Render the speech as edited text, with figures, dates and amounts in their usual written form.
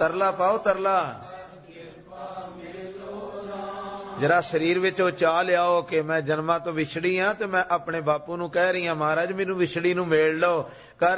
ਤਰਲਾ ਪਾਓ ਤਰਲਾ। जरा शरीर विच ओ चाह लियाओ कि मैं जन्मां तो विछड़ी हाँ ते मैं अपने बापू नूं कह रही हाँ महाराज मैनू विछड़ी नूं मेल लो।